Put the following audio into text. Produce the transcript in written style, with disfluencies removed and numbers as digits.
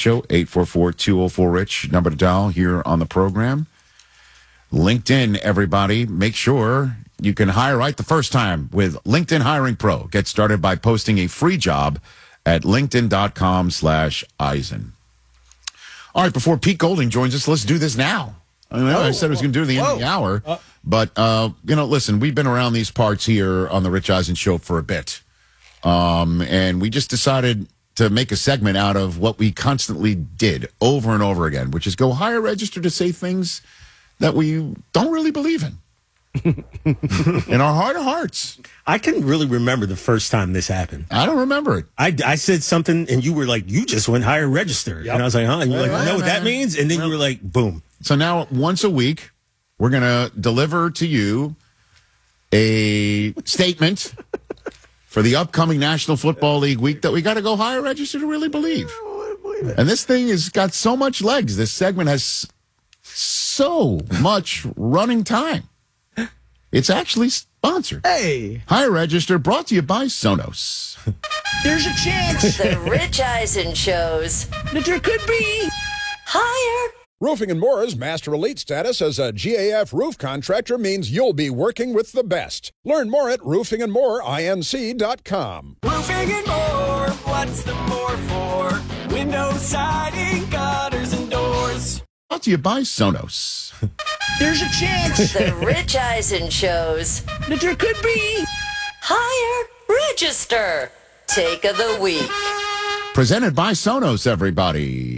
Show, 844-204-RICH, number to dial here on the program. LinkedIn, everybody. Make sure you can hire right the first time with LinkedIn Hiring Pro. Get started by posting a free job at linkedin.com/Eisen. All right, before Pete Golding joins us, let's do this now. I said I was going to do the end of the hour. But, listen, we've been around these parts here on the Rich Eisen Show for a bit. And we just decided to make a segment out of what we constantly did over and over again, which is go hire register to say things that we don't really believe in. In our heart of hearts. I can really remember the first time this happened. I don't remember it. I said something, and you were like, you just went hire register. Yep. And I was like, huh? And you were like, you know what that means? And then you were like, boom. So now, once a week, we're going to deliver to you a statement for the upcoming National Football League week that we got to go hire register to really believe. And this thing has got so much legs. This segment has so much running time. It's actually sponsored. Hey. Hire Register, brought to you by Sonos. There's a chance The Rich Eisen shows that there could be. higher. Roofing and More's Master Elite status as a GAF roof contractor means you'll be working with the best. Learn more at roofingandmoreinc.com. Roofing and more, what's the more for? Windows, siding, gutters, and doors. Brought to you by Sonos. There's a chance The Rich Eisen shows that there could be. higher. Register. Take of the week. Presented by Sonos, everybody.